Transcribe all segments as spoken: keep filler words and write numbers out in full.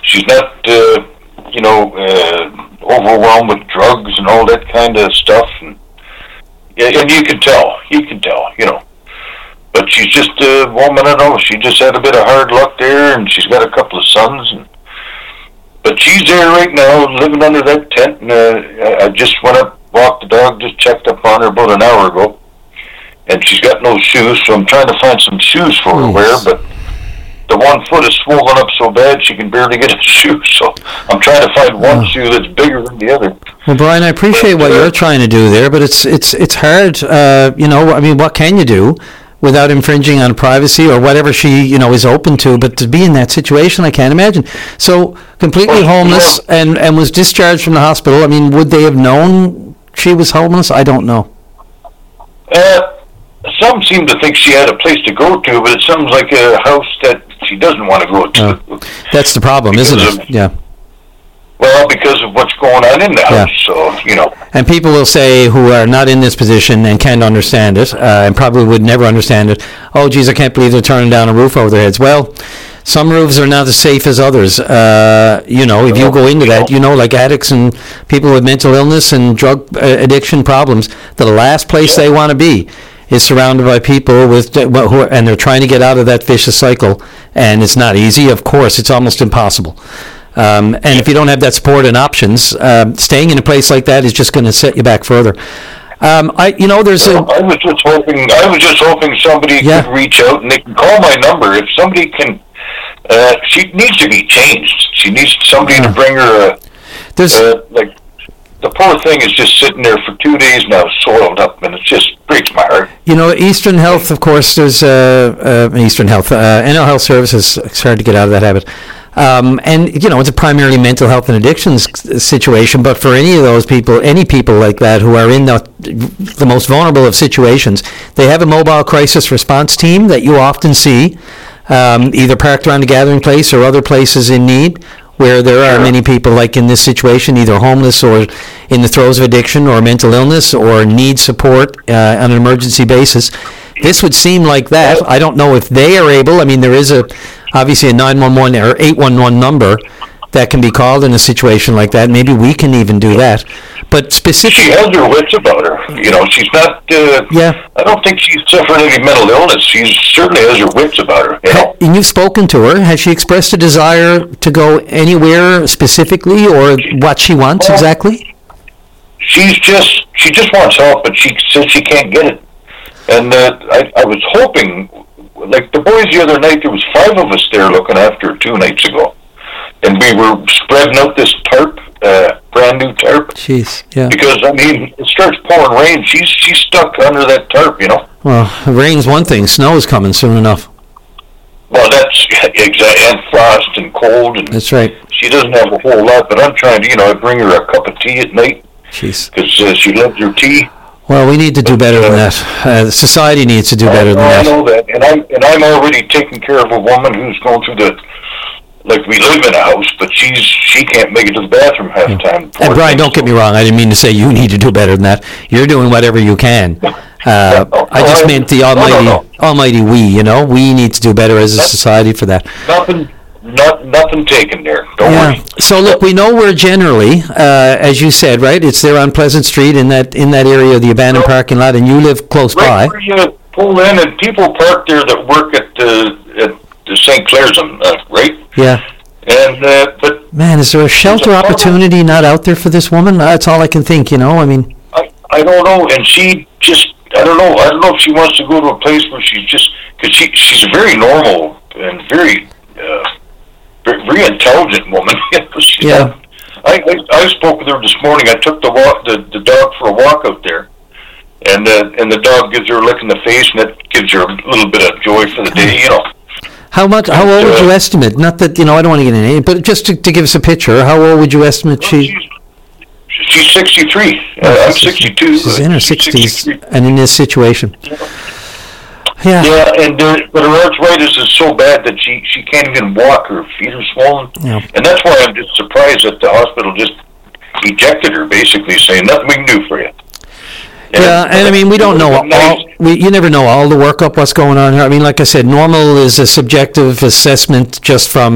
she's not, uh, you know, uh, overwhelmed with drugs and all that kind of stuff. And, and you can tell, you can tell, you know. But she's just a woman, I know, she just had a bit of hard luck there, and she's got a couple of sons. And, but she's there right now, living under that tent. And uh, I just went up, walked the dog, just checked up on her about an hour ago. And she's got no shoes, so I'm trying to find some shoes for her to wear, but the one foot is swollen up so bad she can barely get a shoe, so I'm trying to find one oh. shoe that's bigger than the other. Well, Brian, I appreciate but, what uh, you're trying to do there, but it's it's it's hard, uh, you know, I mean, what can you do without infringing on privacy or whatever she, you know, is open to, but to be in that situation, I can't imagine. So, completely well, homeless yeah. and, and was discharged from the hospital, I mean, would they have known she was homeless? I don't know. Uh, Some seem to think she had a place to go to, but it sounds like a house that she doesn't want to go to. Oh, that's the problem, isn't it? Of, yeah. Well, because of what's going on in the house, yeah. so, you know. And people will say, who are not in this position and can't understand it, uh, and probably would never understand it, oh, geez, I can't believe they're turning down a roof over their heads. Well, some roofs are not as safe as others. Uh, you know, if you go into that, you know, like addicts and people with mental illness and drug addiction problems, the last place yeah. they want to be is surrounded by people with who are, and they're trying to get out of that vicious cycle, and it's not easy. Of course, it's almost impossible. Um, and if you don't have that support and options, uh, staying in a place like that is just going to set you back further. Um, I, you know, there's a. I was just hoping. I was just hoping somebody yeah. could reach out, and they can call my number. If somebody can, uh, she needs to be changed. She needs somebody yeah. to bring her. A, there's uh, like. The poor thing is just sitting there for two days now, soiled up, and it just breaks my heart. You know, Eastern Health, of course, there's uh, uh, Eastern Health, uh, N L Health Services. It's hard to get out of that habit. Um, and, you know, it's a primarily mental health and addictions situation, but for any of those people, any people like that who are in the, the most vulnerable of situations, they have a mobile crisis response team that you often see, um, either parked around a gathering place or other places in need, where there are many people like in this situation, either homeless or in the throes of addiction or mental illness or need support uh, on an emergency basis. This would seem like that. I don't know if they are able. I mean, there is a obviously a nine one one or eight one one number that can be called in a situation like that. Maybe we can even do that. But specifically, she has her wits about her. You know, she's not. Uh, yeah. I don't think she's suffering any mental illness. She certainly has her wits about her. You know? And you've spoken to her. Has she expressed a desire to go anywhere specifically, or what she wants well, exactly? She's just she just wants help, but she says she can't get it. And uh, I, I was hoping, like the boys the other night, there was five of us there looking after her two nights ago, and we were spreading out this tarp. Uh, brand new tarp. Jeez, yeah. Because I mean, it starts pouring rain. She's she's stuck under that tarp, you know. Well, rain's one thing. Snow is coming soon enough. Well, that's exactly, and frost and cold. And that's right. She doesn't have a whole lot, but I'm trying to, you know, I bring her a cup of tea at night. Jeez. Because uh, she loves her tea. Well, we need to do better uh, than that. Uh, society needs to do I, better than I that. I know that, and I'm and I'm already taking care of a woman who's going through the. Like, we live in a house, but she's she can't make it to the bathroom half the time. And Brian, don't get me wrong. I didn't mean to say you need to do better than that. You're doing whatever you can. Uh, I just meant the almighty, no, no, no. almighty we. You know, we need to do better as a society for that. Nothing, not, nothing taken there. Don't yeah. worry. So look, we know where generally, uh, as you said, right? It's there on Pleasant Street in that in that area of the abandoned no. parking lot, and you live close right by. Where you pull in, and people park there that work at the at the Saint Clair's, uh, right? Yeah. And uh, but man, is there a shelter opportunity not out there for this woman? That's all I can think. You know, I mean, I I don't know, and she just I don't know. I don't know if she wants to go to a place where she's just because she she's a very normal and very uh, very, very intelligent woman. yeah. I, I I spoke with her this morning. I took the walk the, the dog for a walk out there, and uh, and the dog gives her a lick in the face, and that gives her a little bit of joy for the day. You know. How much? How old would you estimate? Not that, you know, I don't want to get in it, but just to, to give us a picture, how old would you estimate she? She's, she's sixty-three. Uh, I'm sixty-two. She's in her sixties and in this situation. Yeah. Yeah, and uh, but her arthritis is so bad that she, she can't even walk. Her feet are swollen. Yeah. And that's why I'm just surprised that the hospital just ejected her, basically saying, nothing we can do for you. And yeah, and I mean, we don't know all, we, you never know all the workup, what's going on here. I mean, like I said, normal is a subjective assessment just from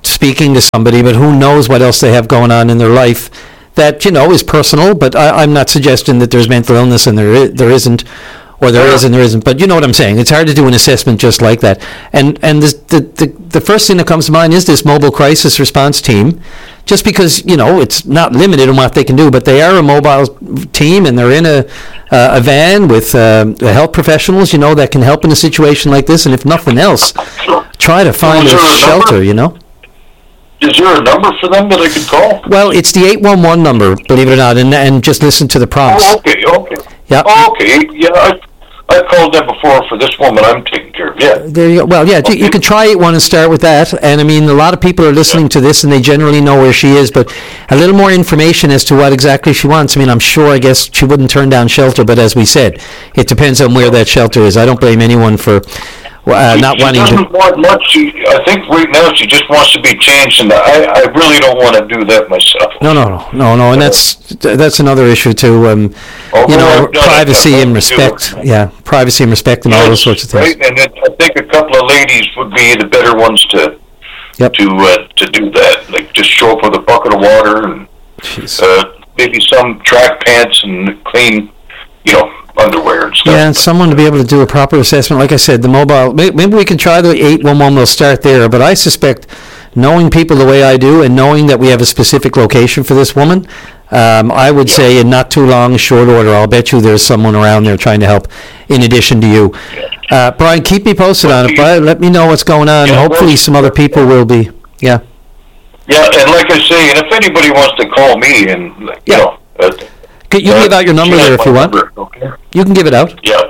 speaking to somebody, but who knows what else they have going on in their life that, you know, is personal. But I, I'm not suggesting that there's mental illness and there is, there isn't, or there is and there isn't. But you know what I'm saying. It's hard to do an assessment just like that. And and this, the, the the first thing that comes to mind is this mobile crisis response team, just because, you know, it's not limited in what they can do, but they are a mobile team and they're in a uh, a van with uh, health professionals, you know, that can help in a situation like this. And if nothing else, try to find a shelter, you know. Is there a number for them that I could call? Well, it's the eight one one number, believe it or not, and and just listen to the prompts. Oh, okay, okay. Yeah. Okay, yeah, I, I called them before for this woman I'm taking care of, yeah. There you go. Well, yeah, okay. you, you could try eight one and start with that. And I mean, a lot of people are listening yeah. to this and they generally know where she is, but a little more information as to what exactly she wants. I mean, I'm sure, I guess, she wouldn't turn down shelter, but as we said, it depends on where that shelter is. I don't blame anyone for uh, not she wanting to. She doesn't want much. She, I think right now she just wants to be changed, and I, I really don't want to do that myself. No, no, no, no, no, and that's that's another issue too. Um, you know, privacy and respect. Yeah, privacy and respect and yes, all those sorts of things. Right, and it, I think a couple of ladies would be the better ones to yep. to uh, to do that. Like just show up with a bucket of water and uh, maybe some track pants and clean, you know, underwear and stuff. Yeah, and someone to be able to do a proper assessment. Like I said, the mobile, maybe we can try the eight one one, we'll start there, but I suspect, knowing people the way I do and knowing that we have a specific location for this woman, um, I would yeah. say in not too long, short order, I'll bet you there's someone around there trying to help in addition to you. Yeah. Uh, Brian, keep me posted well, on it, Brian. Let me know what's going on. Yeah, Hopefully well, some other people will be, yeah. Yeah, and like I say, and if anybody wants to call me and, you yeah. know, uh, you can uh, give out your number there if you want. Number, okay. You can give it out. Yeah.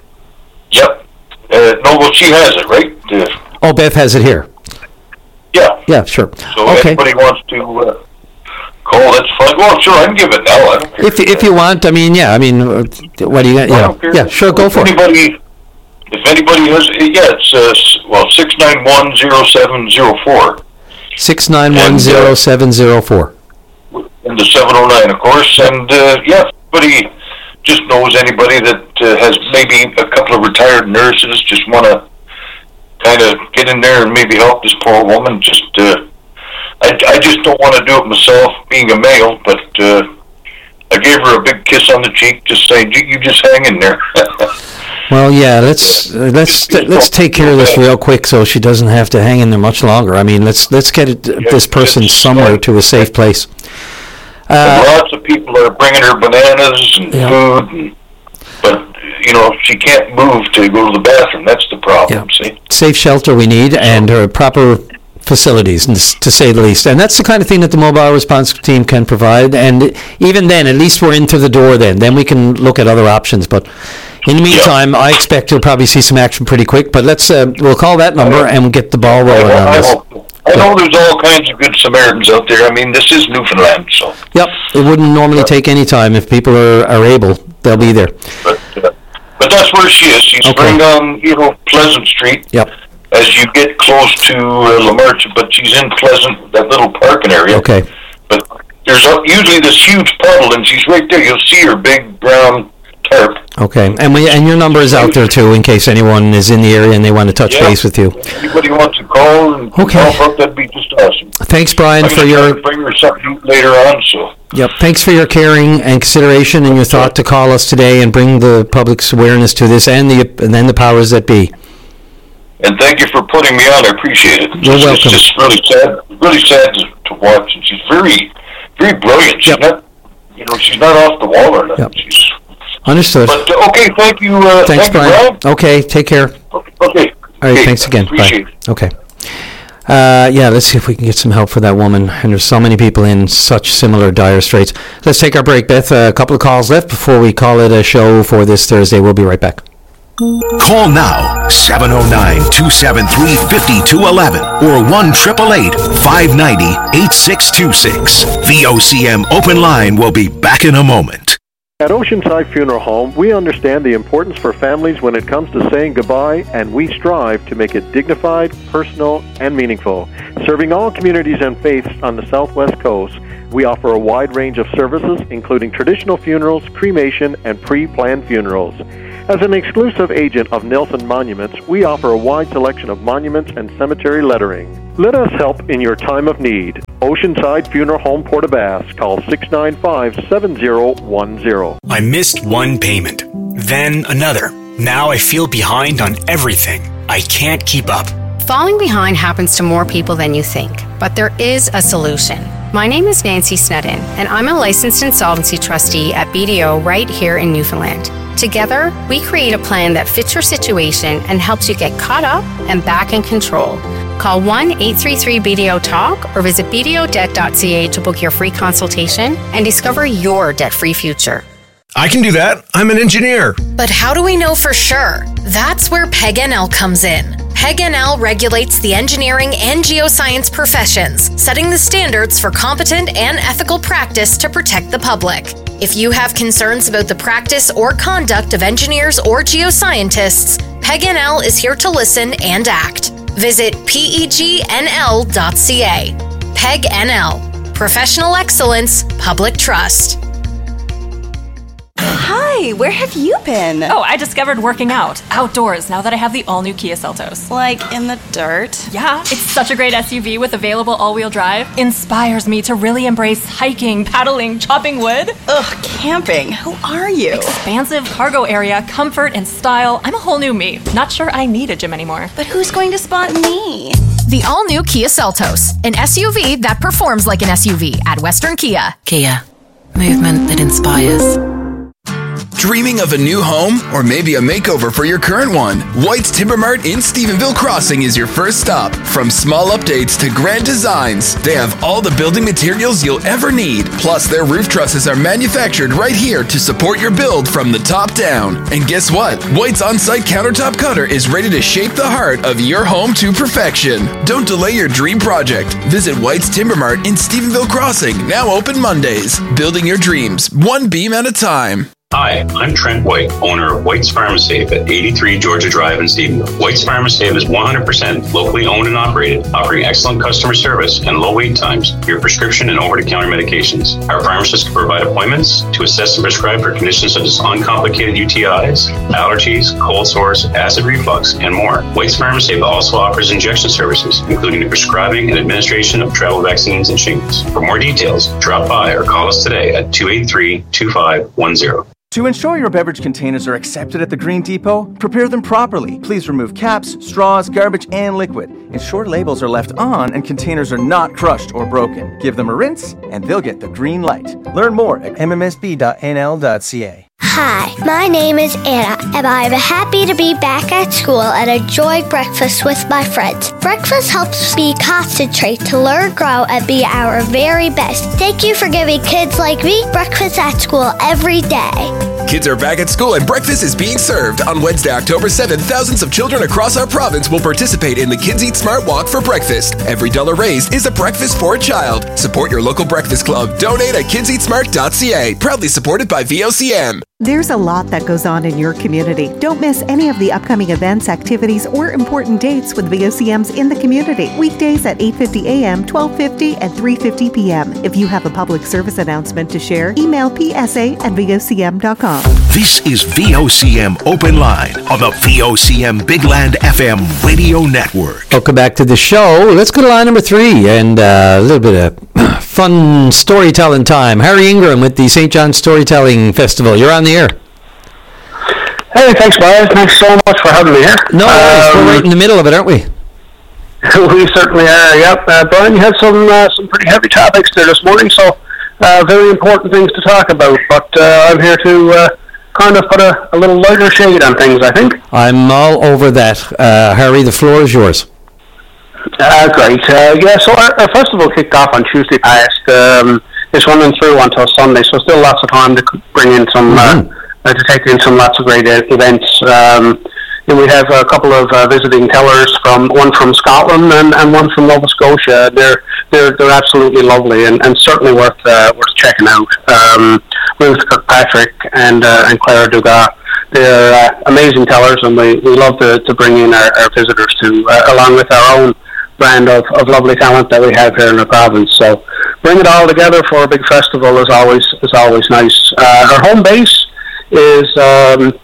Yep. Uh, no, well, she has it, right? Uh, oh, Beth has it here. Yeah. Yeah, sure. So okay. if anybody wants to uh, call, that's fine. Well, sure, I can give it now. I don't care. If if you want, I mean, yeah, I mean, uh, what do you got? Yeah, yeah, sure, go if for anybody, it. If anybody has, yeah, it's, uh, well, six nine one, zero seven zero four. six nine one, zero seven zero four. And the seven oh nine, of course, and uh, yeah, everybody just knows anybody that uh, has maybe a couple of retired nurses just want to kind of get in there and maybe help this poor woman. Just, uh, I, I just don't want to do it myself, being a male, but uh, I gave her a big kiss on the cheek, just saying, you, you just hang in there. Well, yeah, let's uh, let's let's take care of this real quick so she doesn't have to hang in there much longer. I mean, let's let's get it, yeah, this person somewhere to a safe place. Uh, lots of people are bringing her bananas and yeah. food, and, but, you know, she can't move to go to the bathroom. That's the problem, yeah. see? Safe shelter we need, and uh, proper facilities, to say the least. And that's the kind of thing that the mobile response team can provide. And even then, at least we're into the door then. Then we can look at other options. But in the meantime, yeah. I expect you'll probably see some action pretty quick. But let's, uh, we'll call that number and we'll get the ball rolling on I this. Hope. I know there's all kinds of good Samaritans out there. I mean, this is Newfoundland, so. Yep, it wouldn't normally take any time. If people are, are able, they'll be there. But, uh, but that's where she is. She's okay. right on, you know, Pleasant Street. Yep. As you get close to uh, Lamarche, but she's in Pleasant, that little parking area. Okay. But there's a, usually this huge puddle, and she's right there. You'll see her big brown tarp. Okay, and we and your number is out there too, in case anyone is in the area and they want to touch yeah. base with you. Anybody wants to call and okay. help out, that'd be just awesome. Thanks, Brian, I'm for your. Bring her something later on, so. Yep. Thanks for your caring and consideration and your thought to call us today and bring the public's awareness to this and the and then the powers that be. And thank you for putting me on. I appreciate it. You're it's, welcome. It's just really sad, really sad to, to watch. And she's very, very brilliant. She's yep. not, you know, she's not off the wall or nothing. Yep. She's, Understood. But uh, okay, thank you. Uh, thanks, thank Brian. You, Brian. Okay, take care. Okay. okay. All right, okay. thanks again. Appreciate Bye. it. Okay. Uh, yeah, let's see if we can get some help for that woman. And there's so many people in such similar dire straits. Let's take our break, Beth. A couple of calls left before we call it a show for this Thursday. We'll be right back. Call now, seven oh nine, two seven three, five two one one or one eight eight eight, five nine zero, eight six two six. The O C M Open Line will be back in a moment. At Oceanside Funeral Home, we understand the importance for families when it comes to saying goodbye, and we strive to make it dignified, personal, and meaningful. Serving all communities and faiths on the Southwest Coast, we offer a wide range of services, including traditional funerals, cremation, and pre-planned funerals. As an exclusive agent of Nelson Monuments, we offer a wide selection of monuments and cemetery lettering. Let us help in your time of need. Oceanside Funeral Home, Portabass. Call six nine five, seven zero one zero. I missed one payment, then another. Now I feel behind on everything. I can't keep up. Falling behind happens to more people than you think, but there is a solution. My name is Nancy Snedden, and I'm a licensed insolvency trustee at B D O right here in Newfoundland. Together, we create a plan that fits your situation and helps you get caught up and back in control. Call one eight three three B D O TALK or visit b d o debt dot c a to book your free consultation and discover your debt-free future. I can do that. I'm an engineer. But how do we know for sure? That's where P E G N L comes in. P E G N L regulates the engineering and geoscience professions, setting the standards for competent and ethical practice to protect the public. If you have concerns about the practice or conduct of engineers or geoscientists, P E G N L is here to listen and act. Visit P E G N L dot C A. P E G N L. Professional excellence, public trust. Hi, where have you been? Oh, I discovered working out outdoors now that I have the all-new Kia Seltos. Like in the dirt? Yeah, it's such a great S U V with available all-wheel drive. Inspires me to really embrace hiking, paddling, chopping wood. Ugh, camping. Who are you? Expansive cargo area, comfort and style. I'm a whole new me. Not sure I need a gym anymore. But who's going to spot me? The all-new Kia Seltos, an S U V that performs like an S U V at Western Kia. Kia, movement that inspires. Dreaming of a new home or maybe a makeover for your current one? White's Timber Mart in Stephenville Crossing is your first stop. From small updates to grand designs, they have all the building materials you'll ever need. Plus, their roof trusses are manufactured right here to support your build from the top down. And guess what? White's on-site countertop cutter is ready to shape the heart of your home to perfection. Don't delay your dream project. Visit White's Timber Mart in Stephenville Crossing, now open Mondays. Building your dreams, one beam at a time. Hi, I'm Trent White, owner of White's Pharmasafe at eighty-three Georgia Drive in Stephenville. White's Pharmasafe is one hundred percent locally owned and operated, offering excellent customer service and low wait times for your prescription and over-the-counter medications. Our pharmacists can provide appointments to assess and prescribe for conditions such as uncomplicated U T Is, allergies, cold sores, acid reflux, and more. White's Pharmasafe also offers injection services, including the prescribing and administration of travel vaccines and shingles. For more details, drop by or call us today at two eight three, two five one zero. To ensure your beverage containers are accepted at the Green Depot, prepare them properly. Please remove caps, straws, garbage, and liquid. Ensure labels are left on and containers are not crushed or broken. Give them a rinse, and they'll get the green light. Learn more at m m s b dot n l dot c a. Hi, my name is Anna, and I'm happy to be back at school and enjoy breakfast with my friends. Breakfast helps me concentrate to learn, grow, and be our very best. Thank you for giving kids like me breakfast at school every day. Kids are back at school and breakfast is being served. On Wednesday, October seventh, thousands of children across our province will participate in the Kids Eat Smart Walk for breakfast. Every dollar raised is a breakfast for a child. Support your local breakfast club. Donate at kids eat smart dot c a. Proudly supported by V O C M. There's a lot that goes on in your community. Don't miss any of the upcoming events, activities, or important dates with V O C Ms in the community. Weekdays at eight fifty a m, twelve fifty, and three fifty p m If you have a public service announcement to share, email p s a at v o c m dot com. This is V O C M Open Line on the V O C M Big Land F M Radio Network. Welcome back to the show. Let's go to line number three and uh, a little bit of fun storytelling time. Harry Ingram with the Saint John Storytelling Festival. You're on the air. Hey, thanks, Brian. Thanks so much for having me here. No worries. Um, We're right in the middle of it, aren't we? We certainly are, yep. Uh, Brian, you had some uh, some pretty heavy topics there this morning, so uh, very important things to talk about, but uh, I'm here to uh, kind of put a, a little lighter shade on things, I think. I'm all over that. Uh, Harry, the floor is yours. Uh, great. Uh, yeah, so our, our festival kicked off on Tuesday past. Um, it's running through until Sunday, so still lots of time to bring in some, mm-hmm. uh, to take in some lots of great events. Um, and we have a couple of uh, visiting tellers, from one from Scotland and, and one from Nova Scotia. They're they're they're absolutely lovely and, and certainly worth uh, worth checking out. Um, Ruth Kirkpatrick and uh, and Clara Dugas. They're uh, amazing tellers, and we, we love to, to bring in our, our visitors to uh, along with our own brand of, of lovely talent that we have here in the province. So bring it all together for a big festival is always is always nice. Uh, our home base is um,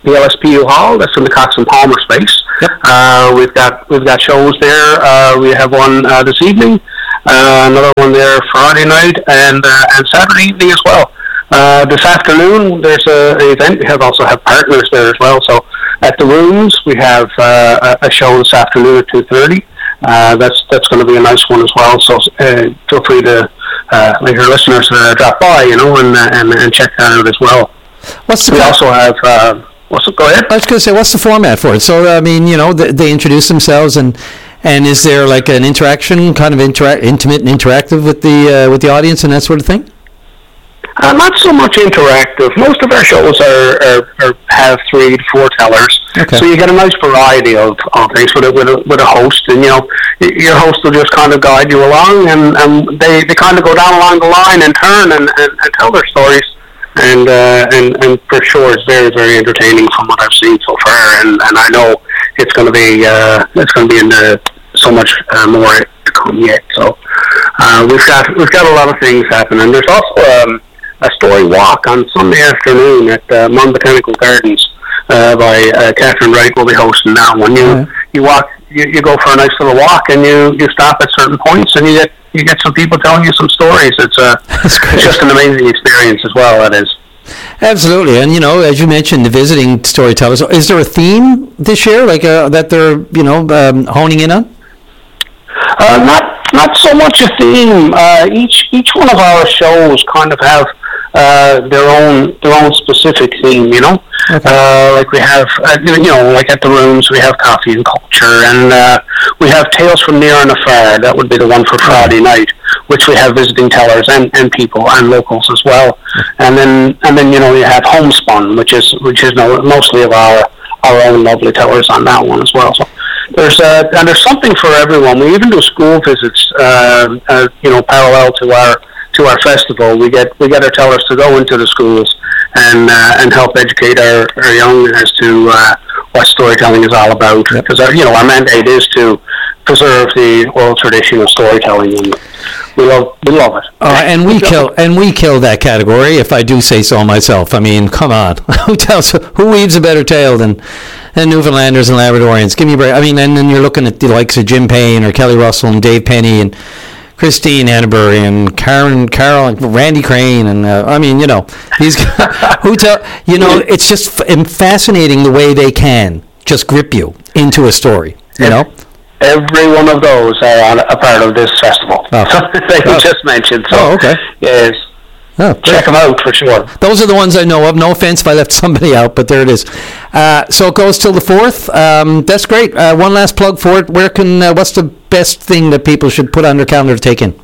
the L S P U Hall. That's in the Cox and Palmer space. Yep. Uh, we've got we've got shows there. Uh, we have one uh, this evening, uh, another one there Friday night, and uh, and Saturday evening as well. Uh, this afternoon there's a, a event. We have also have partners there as well. So at the Rooms we have uh, a show this afternoon at two thirty. Uh, that's that's going to be a nice one as well. So uh, feel free to uh, let your listeners uh, drop by, you know, and, uh, and and check that out as well. What's the we co- also have. Uh, what's it, go ahead. I was going to say, what's the format for it? So I mean, you know, they, they introduce themselves, and and is there like an interaction, kind of intera- intimate and interactive with the uh, with the audience and that sort of thing? Uh, not so much interactive. Most of our shows are, are, are have three to four tellers, okay. So you get a nice variety of, of things with a, with a with a host, and you know your host will just kind of guide you along, and, and they, they kind of go down along the line and turn and, and, and tell their stories, and uh, and and for sure it's very very entertaining from what I've seen so far, and, and I know it's going to be uh, it's going to be in the, so much uh, more to come yet. So uh, we've got we've got a lot of things happening. There's also um, a story walk on Sunday afternoon at uh, Mon Botanical Gardens uh, by uh, Catherine Wright will be hosting that one. You Mm-hmm. you walk, you, you go for a nice little walk, and you, you stop at certain points, and you get you get some people telling you some stories. It's a it's just an amazing experience as well. It is. Absolutely, and you know, as you mentioned, the visiting storytellers. Is there a theme this year, like uh, that they're you know um, honing in on? Uh, not not so much a theme. Uh, each each one of our shows kind of have uh, their own their own specific theme. You know, okay. uh, like we have uh, you know like at the Rooms we have coffee and culture, and uh, we have Tales from Near and Afar. That would be the one for Friday night, which we have visiting tellers and, and people and locals as well. And then and then you know you have Homespun, which is which is no, mostly of our our own lovely tellers on that one as well. So there's uh, and there's something for everyone. We even do school visits, uh, uh, you know, parallel to our to our festival. We get we get our tellers to go into the schools and uh, and help educate our, our young as to uh, what storytelling is all about. Because our, you know our mandate is to preserve the oral tradition of storytelling, and we love we love it. Uh, and we kill and we kill that category, if I do say so myself. I mean, come on, who tells who weaves a better tale than than Newfoundlanders and Labradorians? Give me a break. I mean, and then you're looking at the likes of Jim Payne or Kelly Russell and Dave Penny and Christine Hanbury and Karen Carol and Randy Crane, and uh, I mean, you know, these guys, who tell you know, it's just f- fascinating the way they can just grip you into a story, you know. Every one of those are on a part of this festival. Oh. That you Oh. just mentioned. So, Oh, okay. Yes. Oh, check them out for sure. Those are the ones I know of. No offense if I left somebody out, but there it is. Uh, so it goes till the fourth. Um, that's great. Uh, one last plug for it. Where can? Uh, what's the best thing that people should put on their calendar to take in?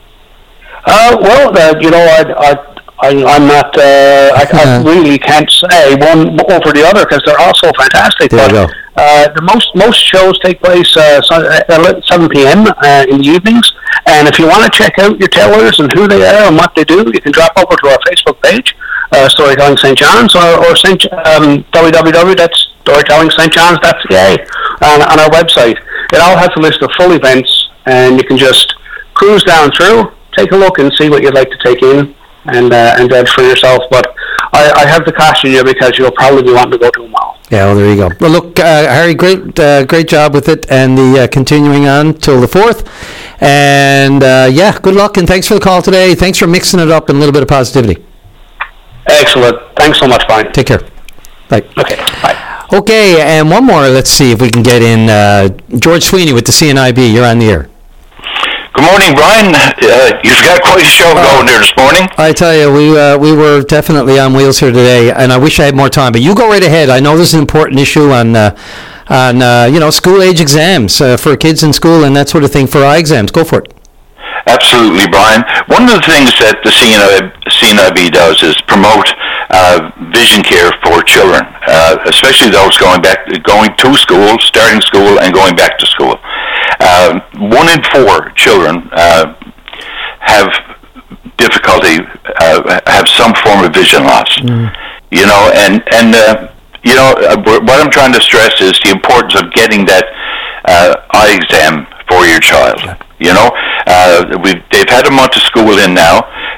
Uh, well, uh, you know, I, I, I, I'm not. Uh, I, I really can't say one over the other because they're all so fantastic. There but, you go. Uh, the most most shows take place uh, at seven p.m. Uh, in the evenings, and if you want to check out your tellers and who they are and what they do, you can drop over to our Facebook page, uh, Storytelling Saint John's, or, or Saint um, w w w dot storytelling st johns dot c a on, on our website. It all has a list of full events, and you can just cruise down through, take a look, and see what you'd like to take in, and uh, and judge for yourself. But I, I have to caution you because you'll probably be wanting to go to them all. Yeah, well, there you go. Well, look, uh, Harry, great, uh, great job with it, and the uh, continuing on till the fourth. And uh, yeah, good luck, and thanks for the call today. Thanks for mixing it up and a little bit of positivity. Excellent. Thanks so much, Brian. Take care. Bye. Okay. Bye. Okay, and one more. Let's see if we can get in uh, George Sweeney with the C N I B. You're on the air. Good morning, Brian. Uh, you've got quite a show going there this morning. I tell you, we uh, we were definitely on wheels here today, and I wish I had more time. But you go right ahead. I know this is an important issue on uh, on uh, you know school age exams uh, for kids in school and that sort of thing for eye exams. Go for it. Absolutely, Brian. One of the things that the C N I B does is promote uh, vision care for children, uh, especially those going back, going to school, starting school, and going back to school. Uh, one in four children uh, have difficulty, uh, have some form of vision loss. Mm. You know, and and uh, you know what I'm trying to stress is the importance of getting that uh, eye exam for your child. You know, uh, we they've had a month of school in now.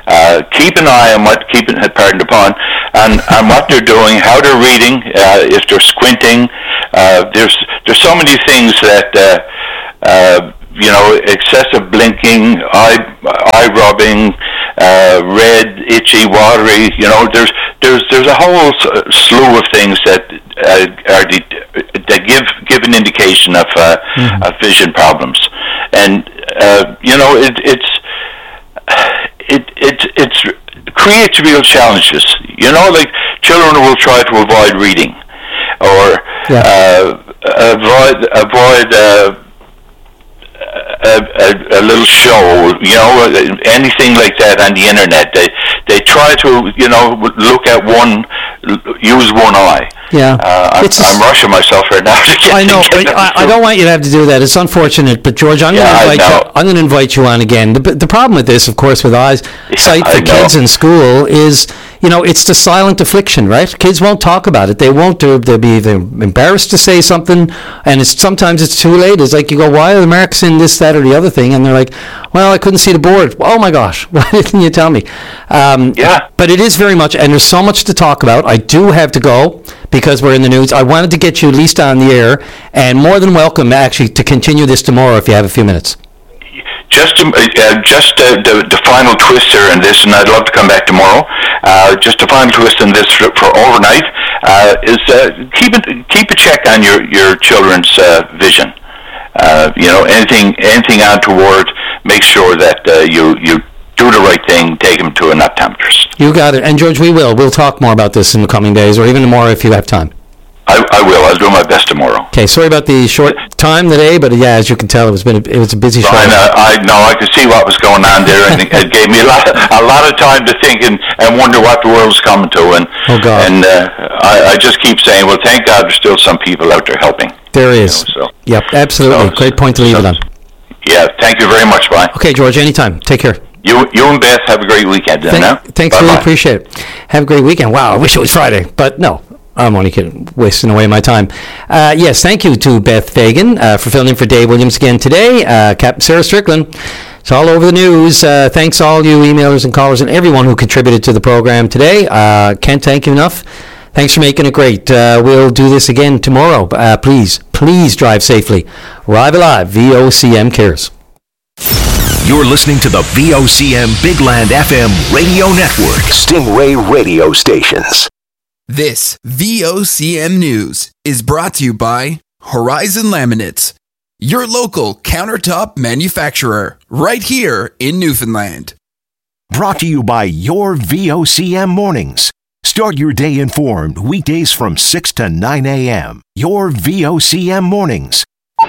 uh, keep an eye on what, keep it, pardon the pun, on, on what they're doing, how they're reading, uh, if they're squinting. Uh, there's there's so many things that, uh, uh, you know, excessive blinking, eye eye rubbing, uh, red, itchy, watery. You know, there's there's there's a whole slew of things that uh, are de- that give give an indication of uh, mm-hmm. of vision problems, and uh, you know, it, it's it it it's creates real challenges. You know, like children will try to avoid reading, or yeah. uh, avoid avoid. Uh, A, a, a little show, you know, anything like that on the internet. They they try to, you know, look at one, use one eye. Yeah, uh, I'm, I'm rushing myself right now. To get, I know, to get but I, I don't want you to have to do that. It's unfortunate, but George, I'm yeah, going to invite you. I'm going to invite you on again. The, the problem with this, of course, with eyes yeah, sight for kids in school is, you know, it's the silent affliction, right? Kids won't talk about it. They won't do. They'll be either embarrassed to say something, and it's sometimes it's too late. It's like you go, why are the marks in this, that, or the other thing? And they're like, well, I couldn't see the board. Oh my gosh, why didn't you tell me? Um, yeah. But it is very much, and there's so much to talk about. I do have to go because we're in the news. I wanted to get you at least on the air, and more than welcome, actually, to continue this tomorrow if you have a few minutes. Just, uh, just uh, the, the final twist here in this, and I'd love to come back tomorrow. Uh, just the final twist in this for, for overnight uh, is uh, keep it, keep a check on your your children's uh, vision. Uh, you know, anything anything untoward, make sure that uh, you you do the right thing. Take them to an optometrist. You got it, and George, we will. We'll talk more about this in the coming days, or even tomorrow if you have time. I, I will. I'll do my best tomorrow. Okay. Sorry about the short time today, but yeah, as you can tell, it was been a, it was a busy show. I know. I know. I could see what was going on there, and it gave me a lot, a lot of time to think and, and wonder what the world's coming to. And oh God. And uh, I, I just keep saying, well, thank God there's still some people out there helping. There is. You know, so. Yep. Absolutely. So, Great point to leave so, it on. Yeah. Thank you very much, Brian. Okay, George. Anytime. Take care. You, you and Beth have a great weekend. Thank, now. Thanks. Bye-bye. Really appreciate it. Have a great weekend. Wow. I wish it was Friday, but no. I'm only kidding, wasting away my time. Uh, yes, thank you to Beth Fagan uh, for filling in for Dave Williams again today. Uh, Captain Sarah Strickland. It's all over the news. Uh, thanks all you emailers and callers and everyone who contributed to the program today. Uh, can't thank you enough. Thanks for making it great. Uh, we'll do this again tomorrow. Uh, please, please drive safely. Arrive Alive, V O C M cares. You're listening to the V O C M Big Land F M radio network. Stingray radio stations. This V O C M News is brought to you by Horizon Laminates, your local countertop manufacturer, right here in Newfoundland. Brought to you by your V O C M mornings. Start your day informed weekdays from six to nine a.m. Your V O C M mornings.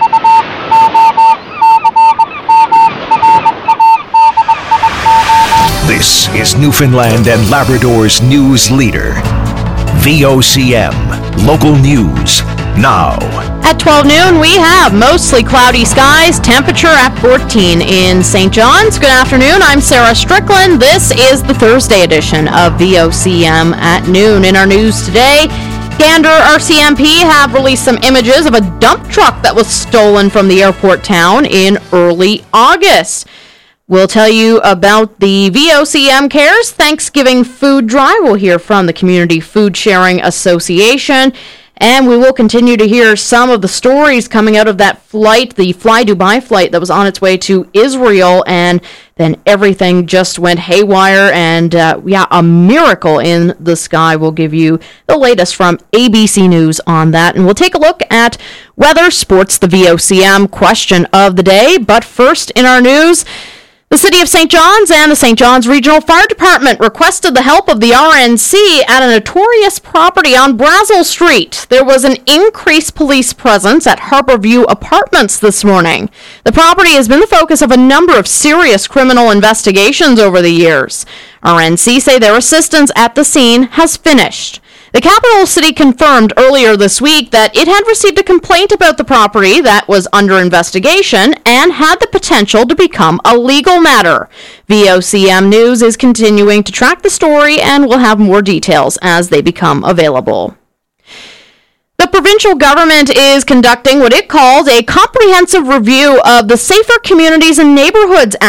This is Newfoundland and Labrador's news leader. V O C M, local news, now. At twelve noon, we have mostly cloudy skies, temperature at fourteen in Saint John's. Good afternoon, I'm Sarah Strickland. This is the Thursday edition of V O C M at noon. In our news today, Gander R C M P have released some images of a dump truck that was stolen from the airport town in early August. We'll tell you about the V O C M Cares Thanksgiving Food Drive. We'll hear from the Community Food Sharing Association. And we will continue to hear some of the stories coming out of that flight, the Fly Dubai flight that was on its way to Israel. And then everything just went haywire. And uh, yeah, a miracle in the sky. We'll give you the latest from A B C News on that. And we'll take a look at weather, sports, the V O C M question of the day. But first in our news, the City of Saint John's and the Saint John's Regional Fire Department requested the help of the R N C at a notorious property on Brazel Street. There was an increased police presence at Harborview Apartments this morning. The property has been the focus of a number of serious criminal investigations over the years. R N C say their assistance at the scene has finished. The capital city confirmed earlier this week that it had received a complaint about the property that was under investigation and had the potential to become a legal matter. V O C M News is continuing to track the story and will have more details as they become available. The provincial government is conducting what it calls a comprehensive review of the Safer Communities and Neighborhoods Act.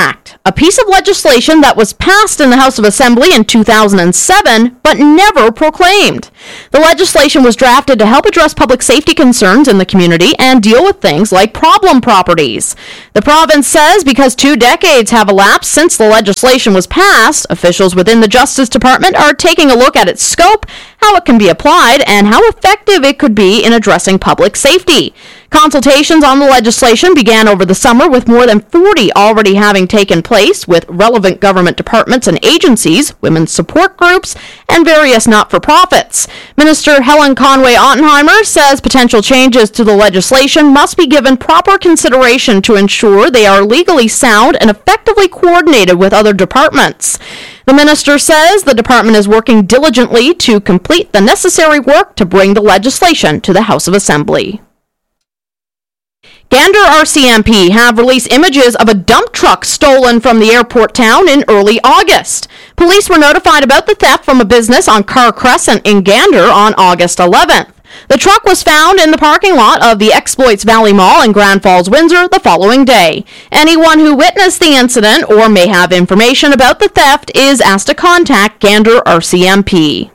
a piece of legislation that was passed in the House of Assembly in two thousand seven, but never proclaimed. The legislation was drafted to help address public safety concerns in the community and deal with things like problem properties. The province says because two decades have elapsed since the legislation was passed, officials within the Justice Department are taking a look at its scope, how it can be applied, and how effective it could be in addressing public safety. Consultations on the legislation began over the summer, with more than forty already having taken place with relevant government departments and agencies, women's support groups, and various not-for-profits. Minister Helen Conway-Ottenheimer says potential changes to the legislation must be given proper consideration to ensure they are legally sound and effectively coordinated with other departments. The minister says the department is working diligently to complete the necessary work to bring the legislation to the House of Assembly. Gander R C M P have released images of a dump truck stolen from the airport town in early August. Police were notified about the theft from a business on Carr Crescent in Gander on August eleventh. The truck was found in the parking lot of the Exploits Valley Mall in Grand Falls, Windsor, the following day. Anyone who witnessed the incident or may have information about the theft is asked to contact Gander R C M P.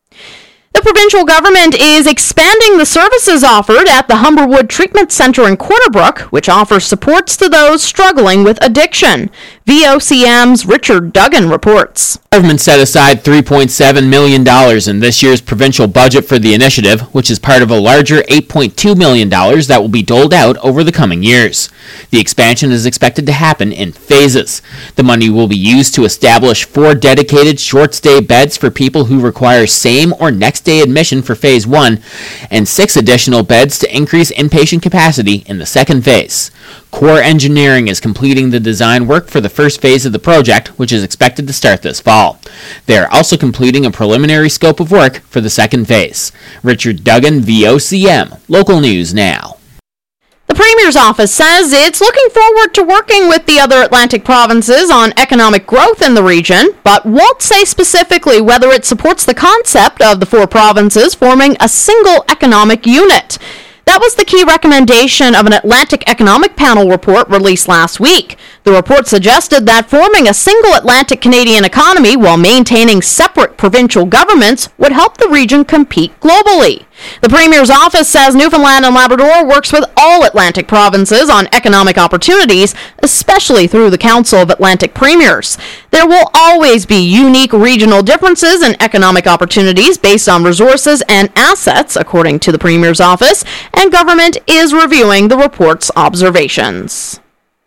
The provincial government is expanding the services offered at the Humberwood Treatment Centre in Corner Brook, which offers supports to those struggling with addiction. V O C M's Richard Duggan reports. The government set aside three point seven million dollars in this year's provincial budget for the initiative, which is part of a larger eight point two million dollars that will be doled out over the coming years. The expansion is expected to happen in phases. The money will be used to establish four dedicated short-stay beds for people who require same or next-day admission for phase one, and six additional beds to increase inpatient capacity in the second phase. Core Engineering is completing the design work for the first phase of the project, which is expected to start this fall. They are also completing a preliminary scope of work for the second phase. Richard Duggan, V O C M, Local News Now. The Premier's office says it's looking forward to working with the other Atlantic provinces on economic growth in the region, but won't say specifically whether it supports the concept of the four provinces forming a single economic unit. That was the key recommendation of an Atlantic Economic Panel report released last week. The report suggested that forming a single Atlantic Canadian economy while maintaining separate provincial governments would help the region compete globally. The Premier's office says Newfoundland and Labrador works with all Atlantic provinces on economic opportunities, especially through the Council of Atlantic Premiers. There will always be unique regional differences in economic opportunities based on resources and assets, according to the Premier's office, and government is reviewing the report's observations.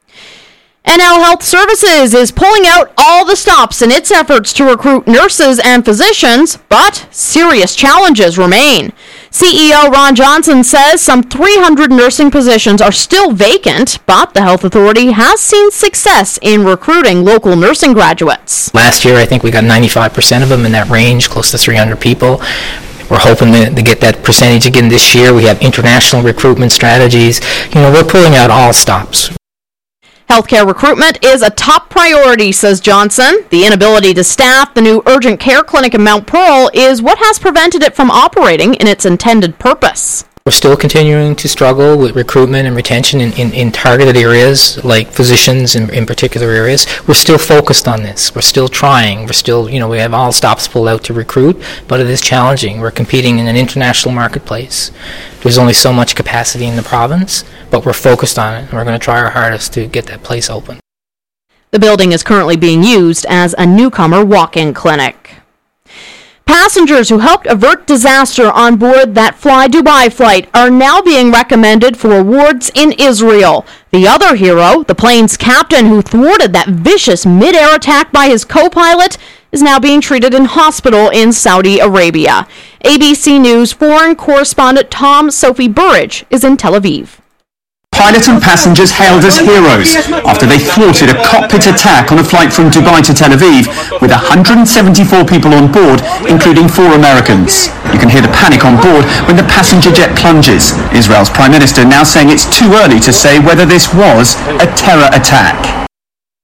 N L Health Services is pulling out all the stops in its efforts to recruit nurses and physicians, but serious challenges remain. C E O Ron Johnson says some three hundred nursing positions are still vacant, but the health authority has seen success in recruiting local nursing graduates. Last year, I think we got ninety-five percent of them in that range, close to three hundred people. We're hoping to, to get that percentage again this year. We have international recruitment strategies. You know, we're pulling out all stops. Healthcare recruitment is a top priority, says Johnson. The inability to staff the new urgent care clinic in Mount Pearl is what has prevented it from operating in its intended purpose. We're still continuing to struggle with recruitment and retention in, in, in targeted areas, like physicians in, in particular areas. We're still focused on this. We're still trying. We're still, you know, we have all stops pulled out to recruit, but it is challenging. We're competing in an international marketplace. There's only so much capacity in the province, but we're focused on it, and we're going to try our hardest to get that place open. The building is currently being used as a newcomer walk-in clinic. Passengers who helped avert disaster on board that Fly Dubai flight are now being recommended for awards in Israel. The other hero, the plane's captain who thwarted that vicious mid-air attack by his co-pilot, is now being treated in hospital in Saudi Arabia. A B C News foreign correspondent Tom Sophie Burridge is in Tel Aviv. Pilots and passengers hailed as heroes after they thwarted a cockpit attack on a flight from Dubai to Tel Aviv with one hundred seventy-four people on board, including four Americans. You can hear the panic on board when the passenger jet plunges. Israel's Prime Minister now saying it's too early to say whether this was a terror attack.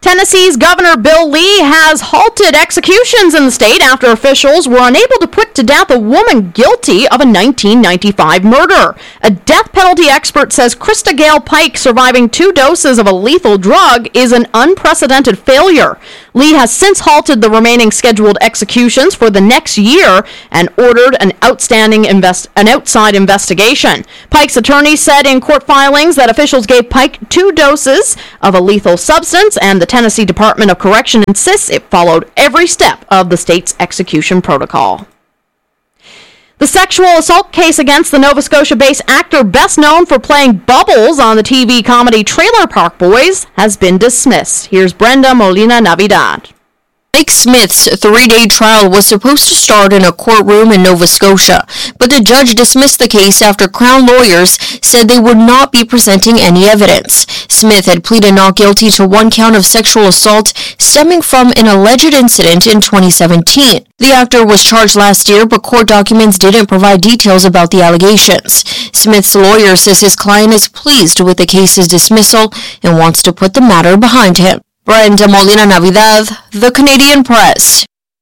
Tennessee's Governor Bill Lee has halted executions in the state after officials were unable to put to death a woman guilty of a nineteen ninety-five murder. A death penalty expert says Krista Gale Pike surviving two doses of a lethal drug is an unprecedented failure. Lee has since halted the remaining scheduled executions for the next year and ordered an outstanding invest- an outside investigation. Pike's attorney said in court filings that officials gave Pike two doses of a lethal substance, and the Tennessee Department of Correction insists it followed every step of the state's execution protocol. The sexual assault case against the Nova Scotia-based actor best known for playing Bubbles on the T V comedy Trailer Park Boys has been dismissed. Here's Brenda Molina Navidad. Mike Smith's three-day trial was supposed to start in a courtroom in Nova Scotia, but the judge dismissed the case after Crown lawyers said they would not be presenting any evidence. Smith had pleaded not guilty to one count of sexual assault stemming from an alleged incident in twenty seventeen. The actor was charged last year, but court documents didn't provide details about the allegations. Smith's lawyer says his client is pleased with the case's dismissal and wants to put the matter behind him. Brenda Molina Navidad, The Canadian Press.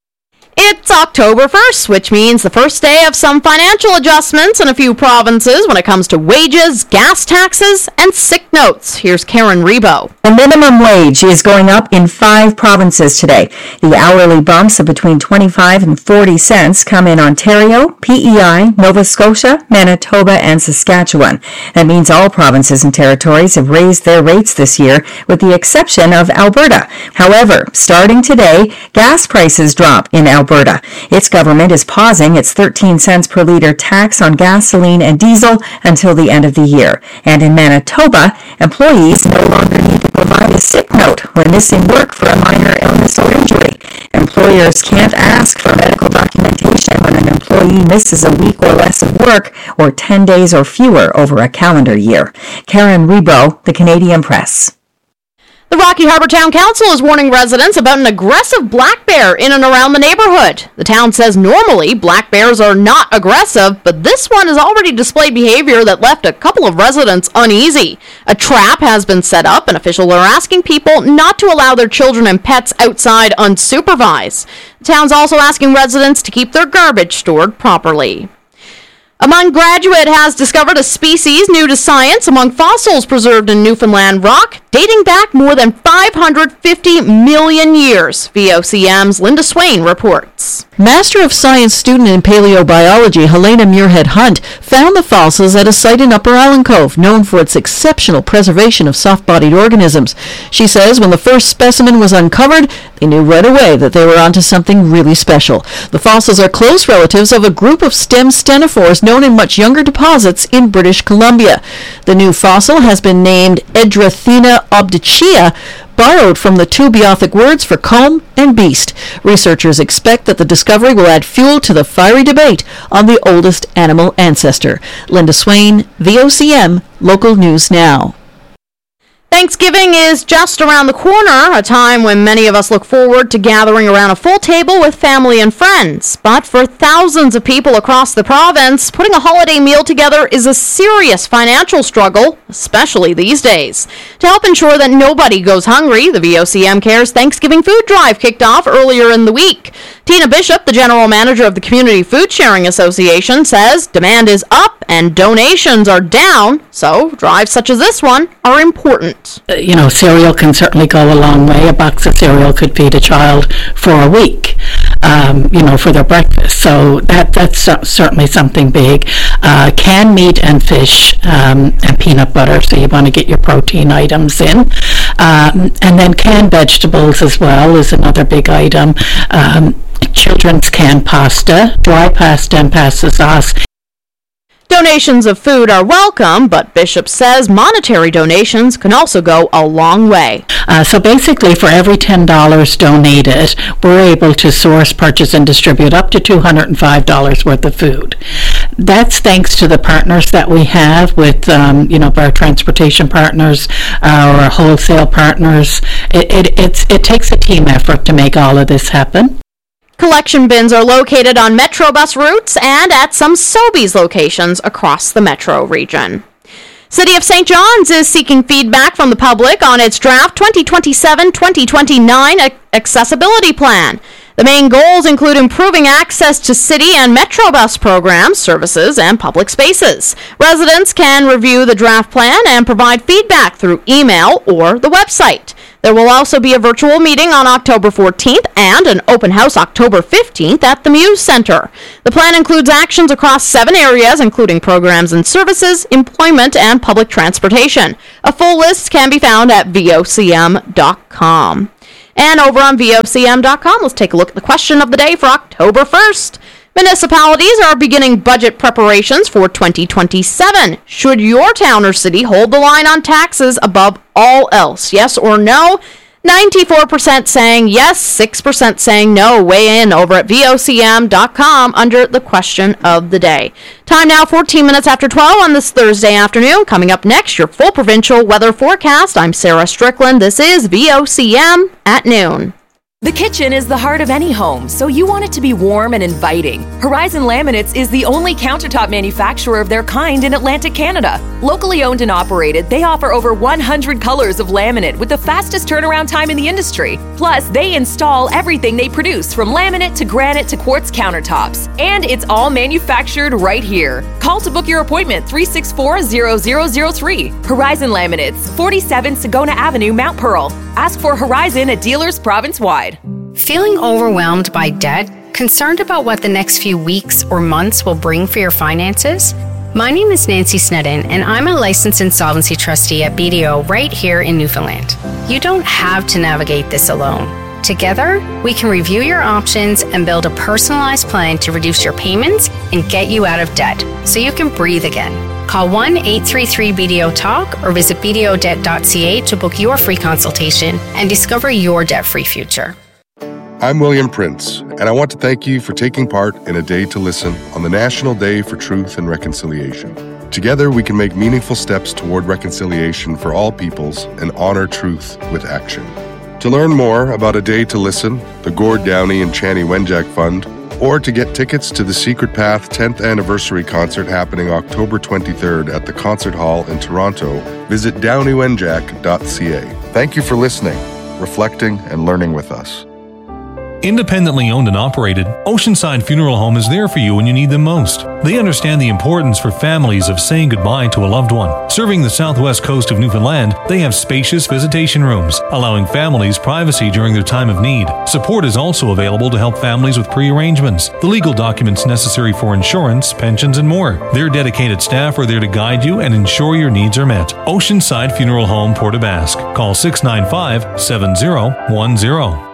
It's October first, which means the first day of some financial adjustments in a few provinces when it comes to wages, gas taxes, and sick notes. Here's Karen Rebo. The minimum wage is going up in five provinces today. The hourly bumps of between twenty-five and forty cents come in Ontario, P E I, Nova Scotia, Manitoba, and Saskatchewan. That means all provinces and territories have raised their rates this year, with the exception of Alberta. However, starting today, gas prices drop in Alberta. Alberta. Its government is pausing its thirteen cents per litre tax on gasoline and diesel until the end of the year. And in Manitoba, employees no longer need to provide a sick note when missing work for a minor illness or injury. Employers can't ask for medical documentation when an employee misses a week or less of work or ten days or fewer over a calendar year. Karen Rebo, The Canadian Press. The Rocky Harbour Town Council is warning residents about an aggressive black bear in and around the neighborhood. The town says normally black bears are not aggressive, but this one has already displayed behavior that left a couple of residents uneasy. A trap has been set up, and officials are asking people not to allow their children and pets outside unsupervised. The town's also asking residents to keep their garbage stored properly. A Mund graduate has discovered a species new to science among fossils preserved in Newfoundland rock, dating back more than five hundred fifty million years. V O C M's Linda Swain reports. Master of Science student in paleobiology Helena Muirhead Hunt found the fossils at a site in Upper Island Cove, known for its exceptional preservation of soft-bodied organisms. She says when the first specimen was uncovered, they knew right away that they were onto something really special. The fossils are close relatives of a group of stem stenophores known in much younger deposits in British Columbia. The new fossil has been named Edrathena obducea, borrowed from the two Beothic words for comb and beast. Researchers expect that the discovery will add fuel to the fiery debate on the oldest animal ancestor. Linda Swain, V O C M, Local News Now. Thanksgiving is just around the corner, a time when many of us look forward to gathering around a full table with family and friends. But for thousands of people across the province, putting a holiday meal together is a serious financial struggle, especially these days. To help ensure that nobody goes hungry, the V O C M Cares Thanksgiving Food Drive kicked off earlier in the week. Tina Bishop, the general manager of the Community Food Sharing Association, says demand is up and donations are down, so drives such as this one are important. Uh, you know, cereal can certainly go a long way. A box of cereal could feed a child for a week, um, you know, for their breakfast. So that that's uh, certainly something big. Uh, canned meat and fish um, and peanut butter, so you want to get your protein items in. Um, and then canned vegetables as well is another big item. Um, children's canned pasta, dry pasta and pasta sauce. Donations of food are welcome, but Bishop says monetary donations can also go a long way. Uh, so basically, for every ten dollars donated, we're able to source, purchase, and distribute up to two hundred five dollars worth of food. That's thanks to the partners that we have with, um, you know, our transportation partners, our wholesale partners. It, it, it's, it takes a team effort to make all of this happen. Collection bins are located on Metro bus routes and at some Sobeys locations across the Metro region. City of Saint John's is seeking feedback from the public on its draft twenty twenty-seven twenty twenty-nine accessibility plan. The main goals include improving access to city and Metrobus programs, services, and public spaces. Residents can review the draft plan and provide feedback through email or the website. There will also be a virtual meeting on October fourteenth and an open house October fifteenth at the Muse Center. The plan includes actions across seven areas, including programs and services, employment, and public transportation. A full list can be found at V O C M dot com. And over on V O C M dot com, let's take a look at the question of the day for October first. Municipalities are beginning budget preparations for twenty twenty-seven. Should your town or city hold the line on taxes above all else? Yes or no? ninety-four percent saying yes, six percent saying no. Weigh in over at V O C M dot com under the question of the day. Time now, fourteen minutes after twelve on this Thursday afternoon. Coming up next, your full provincial weather forecast. I'm Sarah Strickland. This is V O C M at noon. The kitchen is the heart of any home, so you want it to be warm and inviting. Horizon Laminates is the only countertop manufacturer of their kind in Atlantic Canada. Locally owned and operated, they offer over one hundred colors of laminate with the fastest turnaround time in the industry. Plus, they install everything they produce, from laminate to granite to quartz countertops. And it's all manufactured right here. Call to book your appointment, three six four, zero zero zero three. Horizon Laminates, forty-seven Sagona Avenue, Mount Pearl. Ask for Horizon at dealers province-wide. Feeling overwhelmed by debt? Concerned about what the next few weeks or months will bring for your finances? My name is Nancy Snedden, and I'm a licensed insolvency trustee at B D O right here in Newfoundland. You don't have to navigate this alone. Together, we can review your options and build a personalized plan to reduce your payments and get you out of debt so you can breathe again. Call one eight three three B D O talk or visit b d o debt dot c a to book your free consultation and discover your debt-free future. I'm William Prince, and I want to thank you for taking part in A Day to Listen on the National Day for Truth and Reconciliation. Together, we can make meaningful steps toward reconciliation for all peoples and honor truth with action. To learn more about A Day to Listen, the Gord Downey and Chani Wenjack Fund, or to get tickets to the Secret Path tenth Anniversary Concert happening October twenty-third at the Concert Hall in Toronto, visit downey wenjack dot c a. Thank you for listening, reflecting, and learning with us. Independently owned and operated, Oceanside Funeral Home is there for you when you need them most. They understand the importance for families of saying goodbye to a loved one. Serving the southwest coast of Newfoundland, they have spacious visitation rooms, allowing families privacy during their time of need. Support is also available to help families with pre-arrangements, the legal documents necessary for insurance, pensions, and more. Their dedicated staff are there to guide you and ensure your needs are met. Oceanside Funeral Home, Port aux Basques. Call six nine five, seven zero one zero.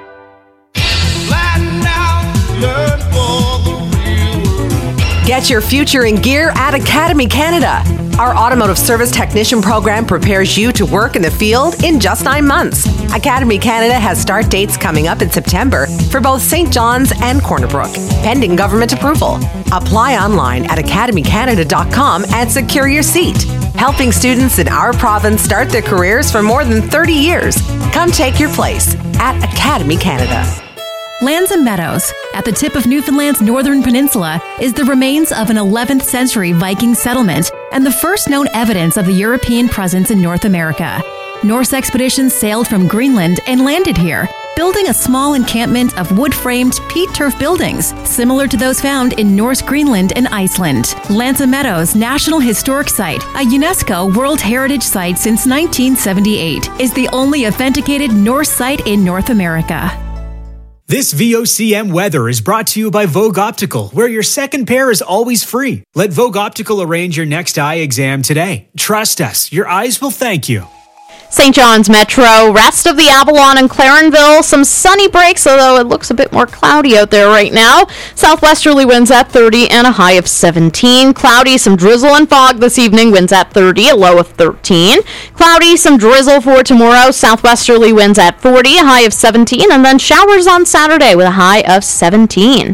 Get your future in gear at Academy Canada. Our automotive service technician program prepares you to work in the field in just nine months. Academy Canada has start dates coming up in September for both Saint John's and Corner Brook, pending government approval. Apply online at academy canada dot com and secure your seat. Helping students in our province start their careers for more than thirty years. Come take your place at Academy Canada. Lands and Meadows, at the tip of Newfoundland's northern peninsula, is the remains of an eleventh century Viking settlement and the first known evidence of the European presence in North America. Norse expeditions sailed from Greenland and landed here, building a small encampment of wood-framed peat turf buildings, similar to those found in Norse Greenland and Iceland. Lands and Meadows National Historic Site, a UNESCO World Heritage Site since nineteen seventy-eight, is the only authenticated Norse site in North America. This V O C M weather is brought to you by Vogue Optical, where your second pair is always free. Let Vogue Optical arrange your next eye exam today. Trust us, your eyes will thank you. Saint John's Metro, rest of the Avalon and Clarenville, some sunny breaks, although it looks a bit more cloudy out there right now. Southwesterly winds at thirty and a high of seventeen. Cloudy, some drizzle and fog this evening, winds at thirty, a low of thirteen. Cloudy, some drizzle for tomorrow. Southwesterly winds at forty, a high of seventeen, and then showers on Saturday with a high of seventeen.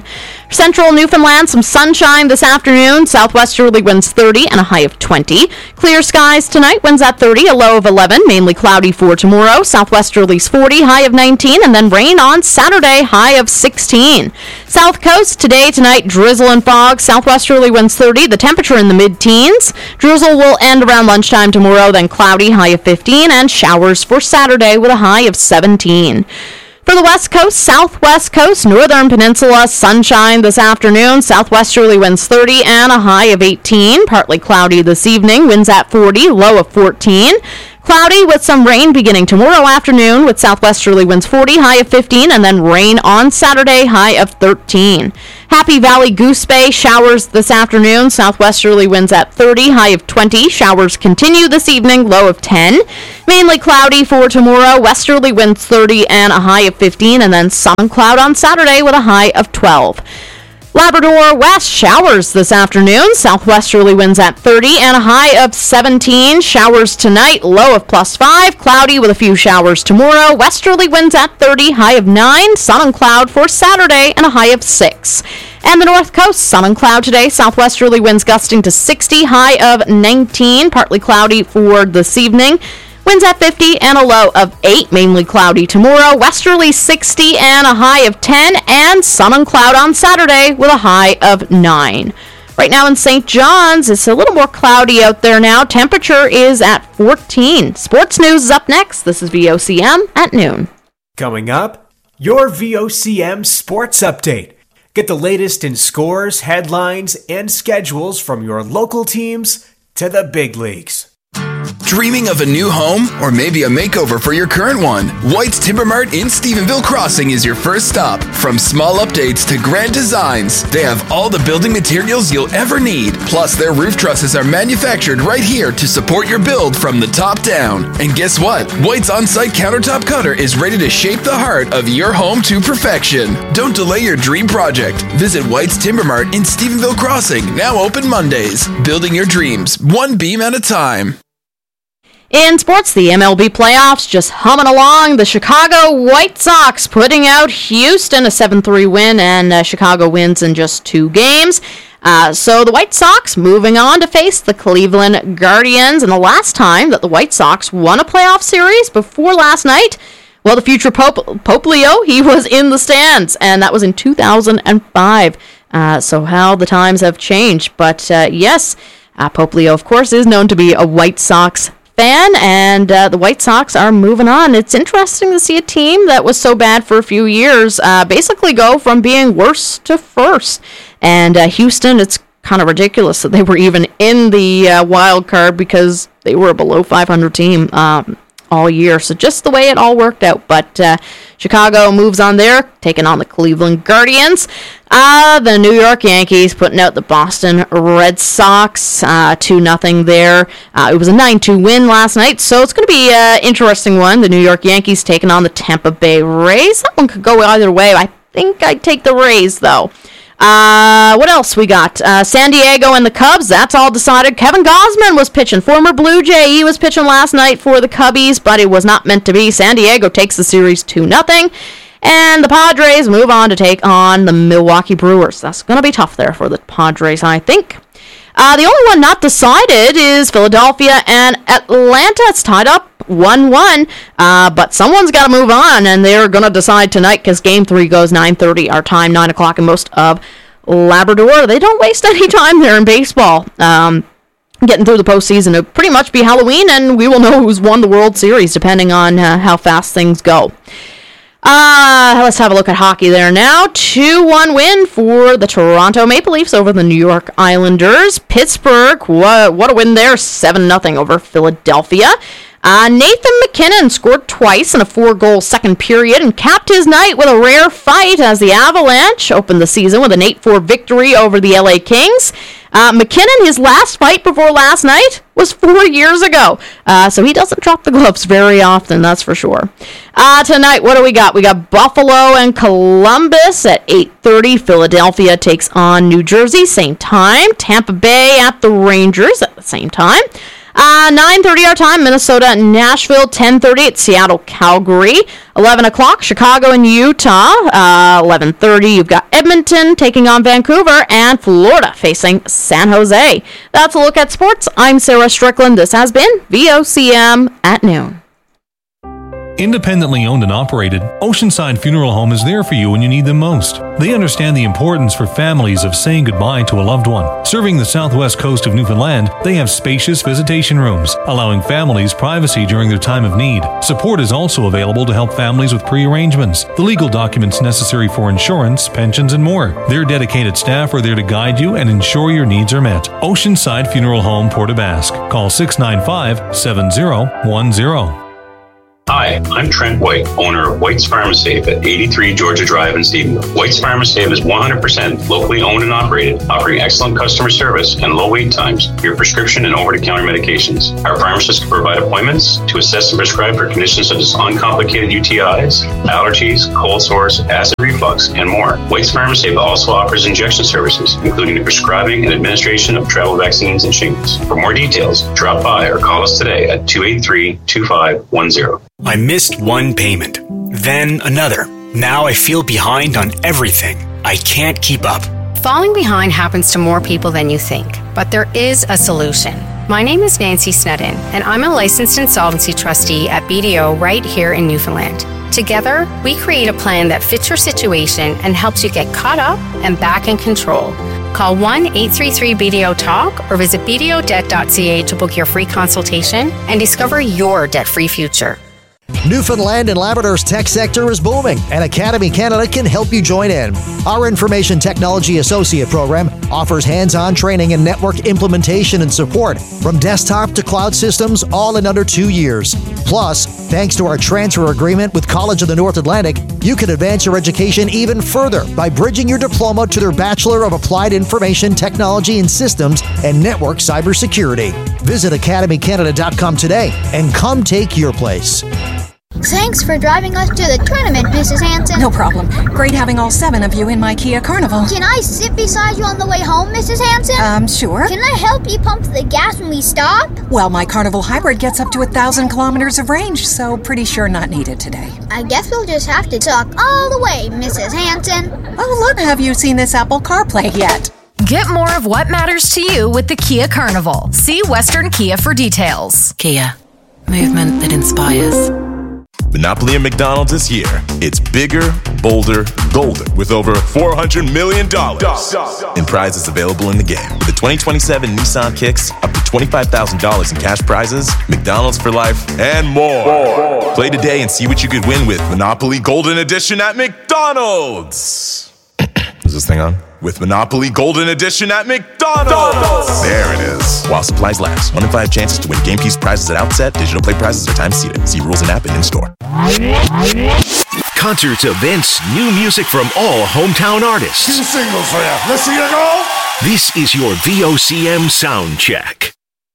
Central Newfoundland, some sunshine this afternoon. Southwesterly winds thirty and a high of twenty. Clear skies tonight, winds at thirty, a low of eleven. Mainly cloudy for tomorrow. Southwesterlies forty, high of nineteen. And then rain on Saturday, high of sixteen. South Coast today, tonight, drizzle and fog. Southwesterly winds thirty, the temperature in the mid-teens. Drizzle will end around lunchtime tomorrow, then cloudy, high of fifteen. And showers for Saturday with a high of seventeen. For the West Coast, Southwest Coast, Northern Peninsula, sunshine this afternoon. Southwesterly winds thirty and a high of eighteen. Partly cloudy this evening, winds at forty, low of fourteen. Cloudy with some rain beginning tomorrow afternoon with southwesterly winds forty, high of fifteen, and then rain on Saturday, high of thirteen. Happy Valley Goose Bay, showers this afternoon. Southwesterly winds at thirty, high of twenty. Showers continue this evening, low of ten. Mainly cloudy for tomorrow. Westerly winds thirty and a high of fifteen, and then sun and cloud on Saturday with a high of twelve. Labrador West, showers this afternoon. Southwesterly winds at thirty and a high of seventeen. Showers tonight, low of plus five. Cloudy with a few showers tomorrow. Westerly winds at thirty, high of nine. Sun and cloud for Saturday and a high of six. And the North Coast, sun and cloud today. Southwesterly winds gusting to sixty, high of nineteen. Partly cloudy for this evening. Winds at fifty and a low of eight, mainly cloudy tomorrow. Westerly sixty and a high of ten, and sun and cloud on Saturday with a high of nine. Right now in Saint John's, it's a little more cloudy out there now. Temperature is at fourteen. Sports news is up next. This is V O C M at noon. Coming up, your V O C M Sports Update. Get the latest in scores, headlines, and schedules from your local teams to the big leagues. Dreaming of a new home or maybe a makeover for your current one? White's Timber Mart in Stephenville Crossing is your first stop. From small updates to grand designs, they have all the building materials you'll ever need. Plus, their roof trusses are manufactured right here to support your build from the top down. And guess what? White's on-site countertop cutter is ready to shape the heart of your home to perfection. Don't delay your dream project. Visit White's Timber Mart in Stephenville Crossing, now open Mondays. Building your dreams, one beam at a time. In sports, the M L B playoffs just humming along. The Chicago White Sox putting out Houston, a seven three win, and uh, Chicago wins in just two games. Uh, so the White Sox moving on to face the Cleveland Guardians. And the last time that the White Sox won a playoff series before last night, well, the future Pope, Pope Leo, he was in the stands, and that was in two thousand five. Uh, so how the times have changed. But uh, yes, uh, Pope Leo, of course, is known to be a White Sox fan, and uh, the White Sox are moving on. It's interesting to see a team that was so bad for a few years uh, basically go from being worse to first. And uh, Houston, it's kind of ridiculous that they were even in the uh, wild card because they were a below five hundred team um, all year. So just the way it all worked out. But uh, Chicago moves on there, taking on the Cleveland Guardians. Uh, the New York Yankees putting out the Boston Red Sox, uh, two nothing there. Uh, it was a nine two win last night, so it's going to be an interesting one. The New York Yankees taking on the Tampa Bay Rays. That one could go either way. I think I'd take the Rays, though. Uh, what else we got? Uh, San Diego and the Cubs, that's all decided. Kevin Gausman was pitching, former Blue Jay. He was pitching last night for the Cubbies, but it was not meant to be. San Diego takes the series two nothing. And the Padres move on to take on the Milwaukee Brewers. That's going to be tough there for the Padres, I think. Uh, the only one not decided is Philadelphia and Atlanta. It's tied up one one, uh, but someone's got to move on, and they're going to decide tonight because Game three goes nine thirty our time, nine o'clock in most of Labrador. They don't waste any time there in baseball. Um, getting through the postseason, it'll pretty much be Halloween, and we will know who's won the World Series depending on uh, how fast things go. Uh, let's have a look at hockey there now. two one win for the Toronto Maple Leafs over the New York Islanders. Pittsburgh, what, what a win there, seven nothing over Philadelphia. Uh, Nathan MacKinnon scored twice in a four-goal second period and capped his night with a rare fight as the Avalanche opened the season with an eight four victory over the L A Kings. Uh, MacKinnon, his last fight before last night was four years ago, uh, so he doesn't drop the gloves very often, that's for sure. Uh, tonight, what do we got? We got Buffalo and Columbus at eight thirty. Philadelphia takes on New Jersey, same time. Tampa Bay at the Rangers at the same time. Uh, nine thirty our time, Minnesota, Nashville, ten thirty at Seattle, Calgary, eleven o'clock, Chicago and Utah, uh, eleven thirty, you've got Edmonton taking on Vancouver, and Florida facing San Jose. That's a look at sports. I'm Sarah Strickland. This has been V O C M at noon. Independently owned and operated, Oceanside Funeral Home is there for you when you need them most. They understand the importance for families of saying goodbye to a loved one. Serving the southwest coast of Newfoundland, they have spacious visitation rooms, allowing families privacy during their time of need. Support is also available to help families with pre-arrangements, the legal documents necessary for insurance, pensions, and more. Their dedicated staff are there to guide you and ensure your needs are met. Oceanside Funeral Home, Port aux Basques. Call six nine five, seven zero one zero. Hi, I'm Trent White, owner of White's Pharmasafe at eighty-three Georgia Drive in Stephenville. White's Pharmasafe is one hundred percent locally owned and operated, offering excellent customer service and low wait times for your prescription and over-the-counter medications. Our pharmacists can provide appointments to assess and prescribe for conditions such as uncomplicated U T Is, allergies, cold sores, acid reflux, and more. White's Pharmasafe also offers injection services, including the prescribing and administration of travel vaccines and shingles. For more details, drop by or call us today at two eight three, two five one zero. I missed one payment, then another. Now I feel behind on everything. I can't keep up. Falling behind happens to more people than you think, but there is a solution. My name is Nancy Snedden, and I'm a licensed insolvency trustee at B D O right here in Newfoundland. Together, we create a plan that fits your situation and helps you get caught up and back in control. Call one eight three three B D O talk or visit b d o debt dot c a to book your free consultation and discover your debt-free future. Newfoundland and Labrador's tech sector is booming, and Academy Canada can help you join in. Our Information Technology Associate program offers hands-on training in network implementation and support, from desktop to cloud systems, all in under two years. Plus, thanks to our transfer agreement with College of the North Atlantic, you can advance your education even further by bridging your diploma to their Bachelor of Applied Information Technology and Systems and Network Cybersecurity. Visit academy canada dot com today and come take your place. Thanks for driving us to the tournament, Missus Hanson. No problem. Great having all seven of you in my Kia Carnival. Can I sit beside you on the way home, Missus Hanson? Um, sure. Can I help you pump the gas when we stop? Well, my Carnival Hybrid gets up to a thousand kilometers of range, so pretty sure not needed today. I guess we'll just have to talk all the way, Missus Hanson. Oh, look, have you seen this Apple CarPlay yet? Get more of what matters to you with the Kia Carnival. See Western Kia for details. Kia. Movement that inspires. Monopoly at McDonald's is here. It's bigger, bolder, golder, with over four hundred million dollars in prizes available in the game. With the twenty twenty-seven Nissan Kicks, up to twenty-five thousand dollars in cash prizes, McDonald's for life, and more. more. Play today and see what you could win with Monopoly Golden Edition at McDonald's. Is this thing on? With Monopoly Golden Edition at McDonald's. There it is. While supplies last. One in five chances to win game piece prizes at outset. Digital play prizes are time seated. See rules and app and in-store. Concerts, events, new music from all hometown artists. Two singles for you. Let's see you go. This is your V O C M sound check.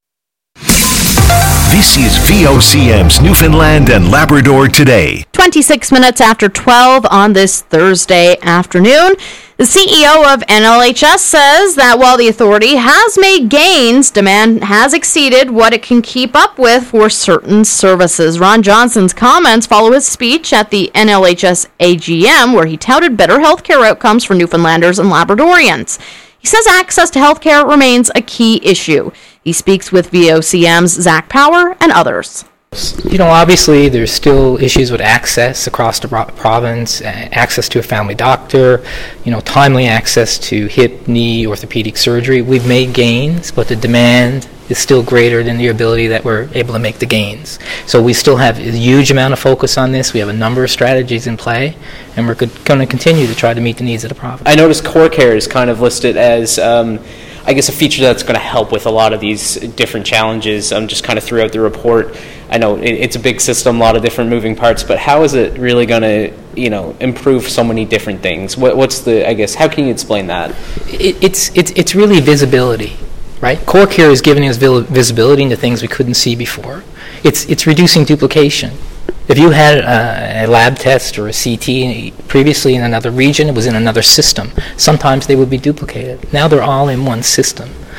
This is V O C M's Newfoundland and Labrador Today. twenty-six minutes after twelve on this Thursday afternoon. The C E O of N L H S says that while the authority has made gains, demand has exceeded what it can keep up with for certain services. Ron Johnson's comments follow his speech at the N L H S A G M, where he touted better healthcare outcomes for Newfoundlanders and Labradorians. He says access to healthcare remains a key issue. He speaks with V O C M's Zach Power and others. You know, obviously there's still issues with access across the province, access to a family doctor, you know, timely access to hip, knee, orthopedic surgery. We've made gains, but the demand is still greater than the ability that we're able to make the gains. So we still have a huge amount of focus on this. We have a number of strategies in play, and we're going to continue to try to meet the needs of the province. I noticed Core Care is kind of listed as um, I guess a feature that's going to help with a lot of these different challenges um, just kind of throughout the report. I know it, it's a big system, a lot of different moving parts, but how is it really going to, you know, improve so many different things? What, what's the, I guess, how can you explain that? It, it's, it's, it's really visibility, right? Core Care is giving us visibility into things we couldn't see before. It's, it's reducing duplication. If you had a, a lab test or a C T previously in another region, it was in another system. Sometimes they would be duplicated. Now they're all in one system.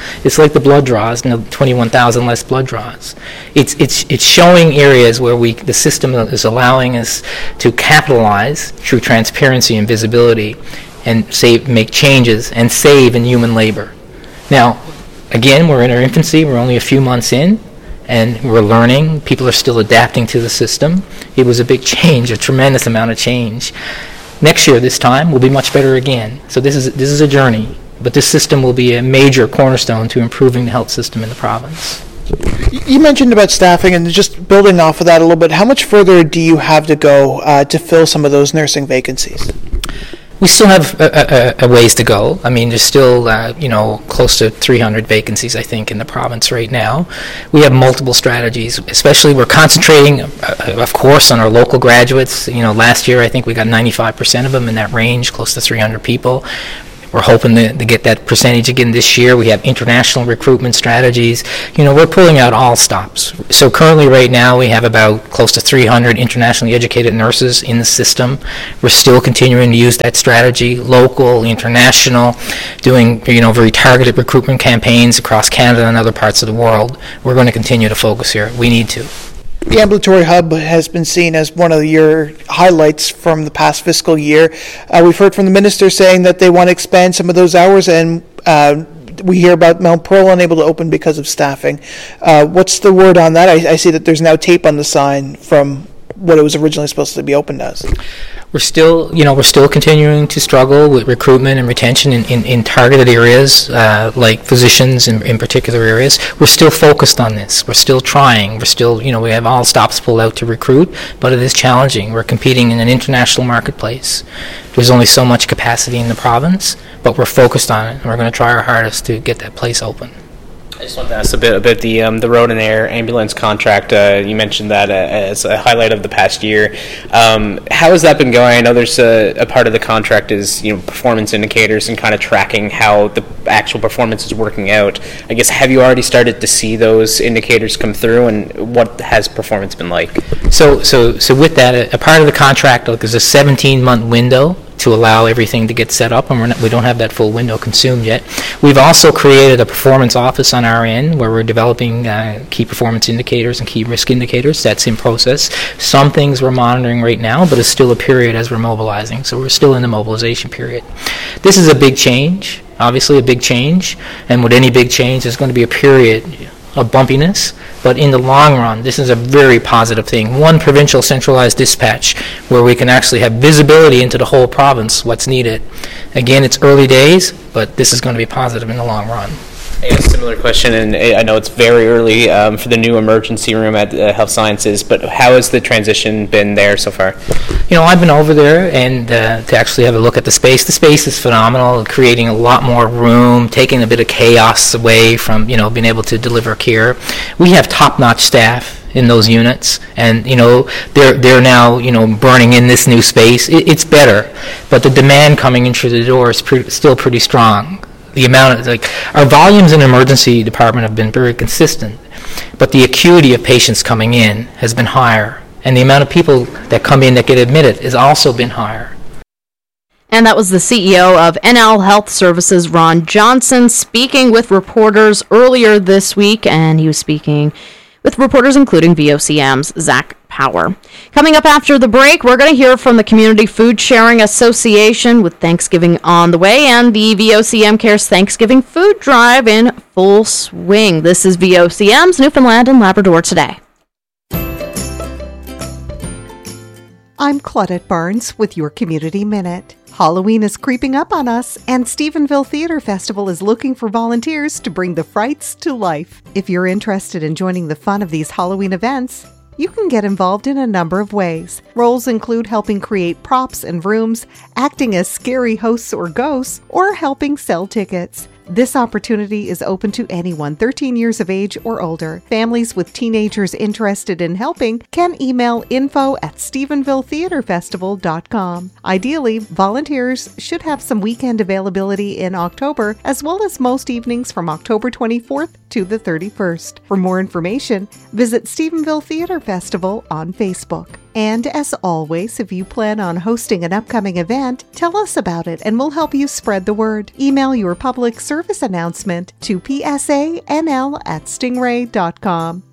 It's like the blood draws, you know, twenty-one thousand less blood draws. It's it's it's showing areas where we the system is allowing us to capitalize through transparency and visibility, and save, make changes and save in human labor. Now, again, we're in our infancy. We're only a few months in, and we're learning. People are still adapting to the system. It was a big change, a tremendous amount of change. Next year, this time, will be much better again. So this is this is a journey, but this system will be a major cornerstone to improving the health system in the province. You mentioned about staffing, and just building off of that a little bit, how much further do you have to go uh, to fill some of those nursing vacancies? We still have a, a, a ways to go. I mean, there's still, uh, you know, close to three hundred vacancies, I think, in the province right now. We have multiple strategies, especially we're concentrating, uh, of course, on our local graduates. You know, last year, I think we got ninety-five percent of them in that range, close to three hundred people. We're hoping to, to get that percentage again this year. We have international recruitment strategies. You know, we're pulling out all stops. So currently right now we have about close to three hundred internationally educated nurses in the system. We're still continuing to use that strategy, local, international, doing, you know, very targeted recruitment campaigns across Canada and other parts of the world. We're going to continue to focus here. We need to. The ambulatory hub has been seen as one of your highlights from the past fiscal year. Uh, we've heard from the minister saying that they want to expand some of those hours, and uh, we hear about Mount Pearl unable to open because of staffing. Uh, what's the word on that? I, I see that there's now tape on the sign from what it was originally supposed to be opened as. We're still, you know, we're still continuing to struggle with recruitment and retention in, in, in targeted areas, uh, like physicians in, in particular areas. We're still focused on this. We're still trying. We're still, you know, we have all stops pulled out to recruit, but it is challenging. We're competing in an international marketplace. There's only so much capacity in the province, but we're focused on it, and we're going to try our hardest to get that place open. I just wanted to ask a bit about the um, the road and air ambulance contract. Uh, you mentioned that uh, as a highlight of the past year. Um, how has that been going? I know there's a, a part of the contract is, you know, performance indicators and kind of tracking how the actual performance is working out. I guess, have you already started to see those indicators come through, and what has performance been like? So, so, so with that, a, a part of the contract, like, there's a seventeen-month window to allow everything to get set up, and we're not, we don't have that full window consumed yet. We've also created a performance office on our end where we're developing uh, key performance indicators and key risk indicators. That's in process. Some things we're monitoring right now, but it's still a period as we're mobilizing, so we're still in the mobilization period. This is a big change, obviously a big change, and with any big change there's going to be a period of bumpiness, but in the long run, this is a very positive thing. One provincial centralized dispatch where we can actually have visibility into the whole province, what's needed. Again, it's early days, but this is going to be positive in the long run. A similar question, and I know it's very early um, for the new emergency room at uh, Health Sciences, but how has the transition been there so far? You know, I've been over there and uh, to actually have a look at the space. The space is phenomenal, creating a lot more room, taking a bit of chaos away from, you know, being able to deliver care. We have top-notch staff in those units, and you know they're they're now you know burning in this new space. It, it's better, but the demand coming in through the door is pre- still pretty strong. The amount of, like, our volumes in the emergency department have been very consistent, but the acuity of patients coming in has been higher, and the amount of people that come in that get admitted has also been higher. And that was the C E O of N L Health Services, Ron Johnson, speaking with reporters earlier this week, and he was speaking with reporters including V O C M's Zach Power. Coming up after the break, we're going to hear from the Community Food Sharing Association with Thanksgiving on the way, and the V O C M Cares Thanksgiving Food Drive in full swing. This is V O C M's Newfoundland and Labrador Today. I'm Claudette Barnes with your Community Minute. Halloween is creeping up on us, and Stephenville Theatre Festival is looking for volunteers to bring the frights to life. If you're interested in joining the fun of these Halloween events, you can get involved in a number of ways. Roles include helping create props and rooms, acting as scary hosts or ghosts, or helping sell tickets. This opportunity is open to anyone thirteen years of age or older. Families with teenagers interested in helping can email info at stephenville theatre festival dot com. Ideally, volunteers should have some weekend availability in October, as well as most evenings from October twenty-fourth to the thirty-first. For more information, visit Stephenville Theatre Festival on Facebook. And as always, if you plan on hosting an upcoming event, tell us about it and we'll help you spread the word. Email your public service announcement to p s a n l at stingray dot com.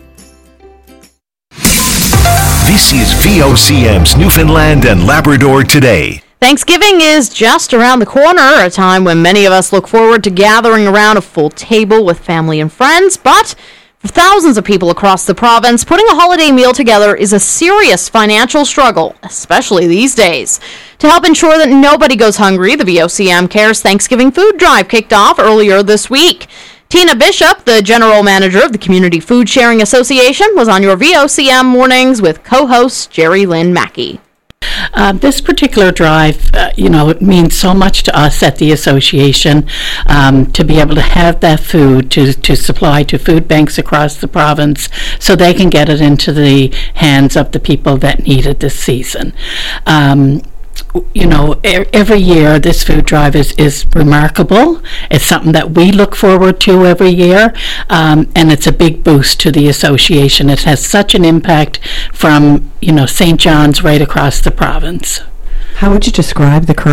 This is V O C M's Newfoundland and Labrador Today. Thanksgiving is just around the corner, a time when many of us look forward to gathering around a full table with family and friends, but for thousands of people across the province, putting a holiday meal together is a serious financial struggle, especially these days. To help ensure that nobody goes hungry, the V O C M Cares Thanksgiving Food Drive kicked off earlier this week. Tina Bishop, the general manager of the Community Food Sharing Association, was on your V O C M mornings with co-host Jerry Lynn Mackey. Uh, this particular drive, uh, you know, it means so much to us at the association um, to be able to have that food to, to supply to food banks across the province so they can get it into the hands of the people that need it this season. Um, you know, every year this food drive is, is remarkable. It's something that we look forward to every year, um, and it's a big boost to the association. It has such an impact from, you know, Saint John's right across the province. How would you describe the current